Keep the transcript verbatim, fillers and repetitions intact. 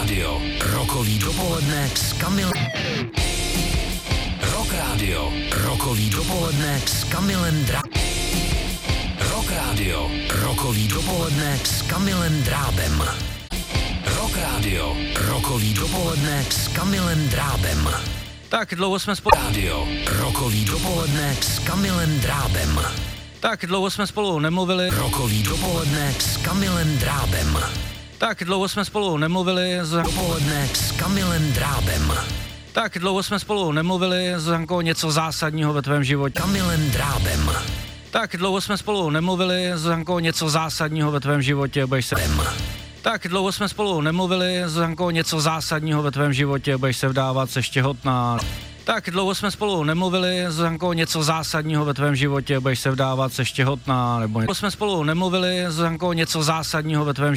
Rádio, rokový dopoledne s Kamilem. Rock Rádio, rokový dopoledne s Kamilem Drá... Rock Rádio, rokový dopoledne s Kamilem Drábem. Rock Rádio, rokový dopoledne s Kamilem Drábem. Tak dlouho jsme spolu... Rádio, rokový dopoledne s Kamilem Drábem. Tak dlouho jsme spolu nemluvili. Rokový dopoledne s Kamilem Drábem. Tak dlouho jsme spolu nemluvili s... Dopoledne s Kamilem Drábem. Tak dlouho jsme spolu nemluvili s Hankou něco zásadního ve tvém životě. Kamilem Drábem. Tak dlouho jsme spolu nemluvili s Hankou něco zásadního ve tvém životě, budeš se... Tak dlouho jsme spolu nemluvili s Hankou něco zásadního ve tvém životě, budeš se vdávat, seš těhotná. Tak dlouho jsme spolu nemluvili s Hankou něco zásadního ve tvém životě, budeš se vdávat, seš těhotná, nebo... Jsme spolu nemluvili s Hankou něco zásadního ve tvém životě.